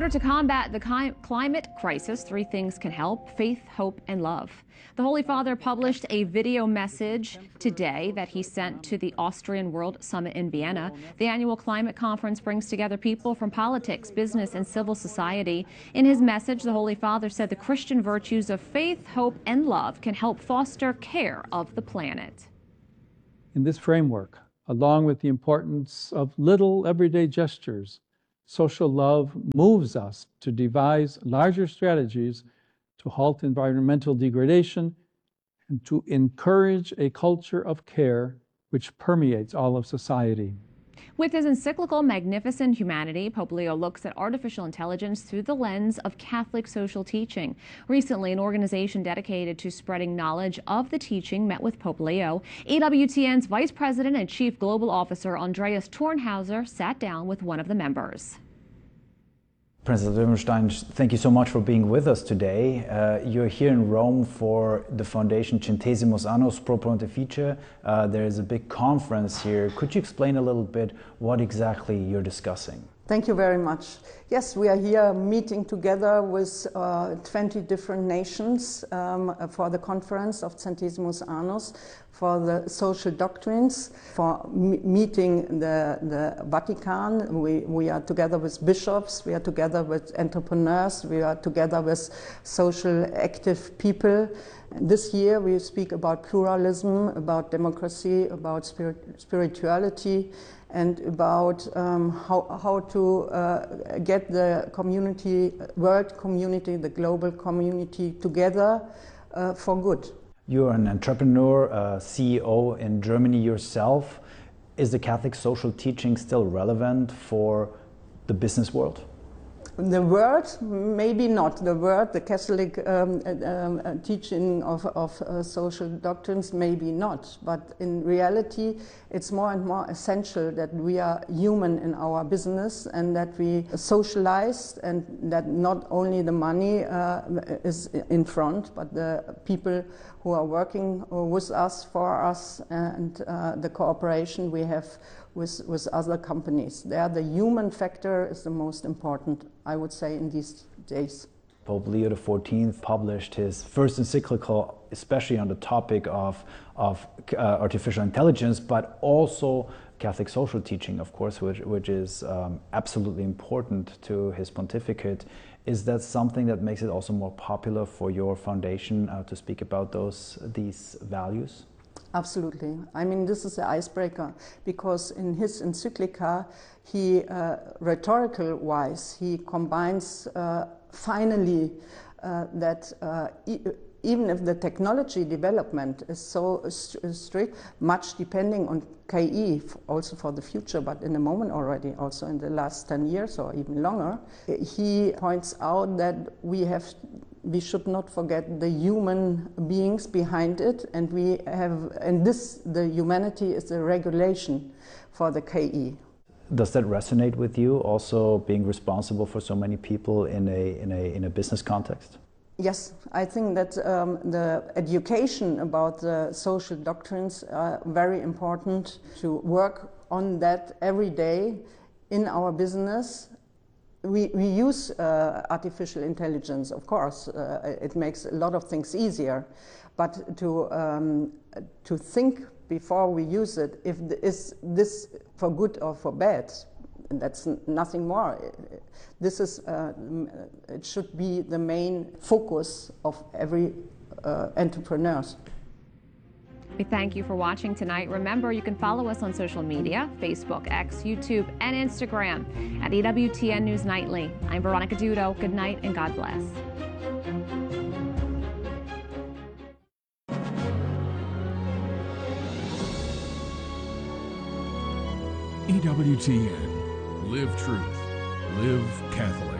order to combat the climate crisis, three things can help: faith, hope, and love. The Holy Father published a video message today that he sent to the Austrian World Summit in Vienna. The annual climate conference brings together people from politics, business, and civil society. In his message, the Holy Father said the Christian virtues of faith, hope, and love can help foster care of the planet. In this framework, along with the importance of little everyday gestures, social love moves us to devise larger strategies to halt environmental degradation and to encourage a culture of care which permeates all of society. With his encyclical Magnificent Humanity, Pope Leo looks at artificial intelligence through the lens of Catholic social teaching. Recently, an organization dedicated to spreading knowledge of the teaching met with Pope Leo. EWTN's Vice President and Chief Global Officer Andreas Tornhauser sat down with one of the members. President Löwenstein, thank you so much for being with us today. You're here in Rome for the Foundation Centesimus Annus Pro Pontifice. There is a big conference here. Could you explain a little bit what exactly you're discussing? Thank you very much. Yes, we are here meeting together with 20 different nations for the conference of Centesimus Annus, for the social doctrines, for meeting the Vatican. We are together with bishops, we are together with entrepreneurs, we are together with social active people. This year we speak about pluralism, about democracy, about spirituality, and about how to get the community, world community, the global community together for good. You're an entrepreneur, CEO in Germany yourself. Is the Catholic social teaching still relevant for the business world? The word, maybe not. The word, the Catholic teaching of social doctrines, maybe not. But in reality, it's more and more essential that we are human in our business and that we socialize, and that not only the money is in front, but the people who are working with us, for us, and the cooperation we have with other companies. There, the human factor is the most important, I would say, in these days. Pope Leo XIV published his first encyclical, especially on the topic of artificial intelligence, but also Catholic social teaching, of course, which is absolutely important to his pontificate. Is that something that makes it also more popular for your foundation to speak about these values? Absolutely. I mean, this is the icebreaker, because in his encyclica, he, rhetorical-wise, he combines finally that even if the technology development is so strict, much depending on KI, also for the future, but in the moment already, also in the last 10 years or even longer, he points out that we should not forget the human beings behind it, and the humanity is the regulation for the KI. Does that resonate with you, also being responsible for so many people in a business context? Yes, I think that the education about the social doctrines are very important to work on that every day in our business. We use artificial intelligence, of course. It makes a lot of things easier, but to think before we use it, is this for good or for bad? That's nothing more. This is it should be the main focus of every entrepreneur. We thank you for watching tonight. Remember, you can follow us on social media: Facebook, X, YouTube, and Instagram at EWTN News Nightly. I'm Veronica Dudo. Good night and God bless. EWTN. Live truth. Live Catholic.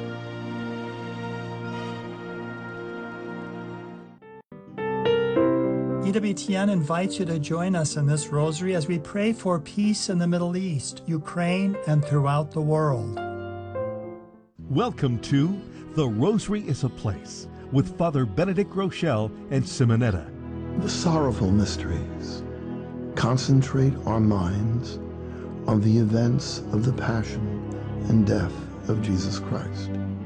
EWTN invites you to join us in this rosary as we pray for peace in the Middle East, Ukraine, and throughout the world. Welcome to The Rosary is a Place with Father Benedict Groeschel and Simonetta. The sorrowful mysteries concentrate our minds on the events of the Passion and death of Jesus Christ.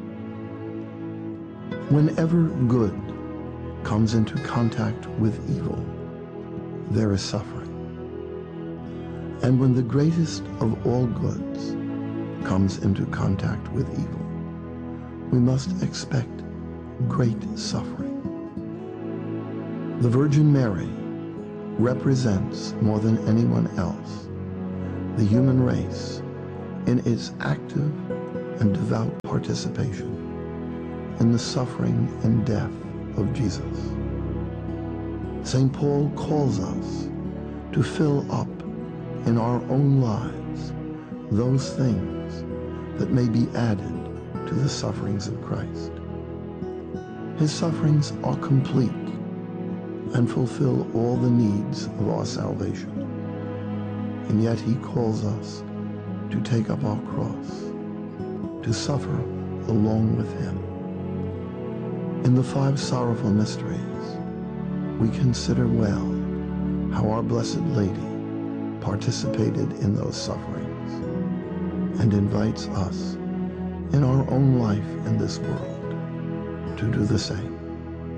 Whenever good comes into contact with evil, there is suffering. And when the greatest of all goods comes into contact with evil, we must expect great suffering. The Virgin Mary represents more than anyone else the human race in its active and devout participation in the suffering and death of Jesus. St. Paul calls us to fill up in our own lives those things that may be added to the sufferings of Christ. His sufferings are complete and fulfill all the needs of our salvation. And yet he calls us to take up our cross, to suffer along with him. In the 5 sorrowful mysteries, we consider well how our Blessed Lady participated in those sufferings and invites us in our own life in this world to do the same.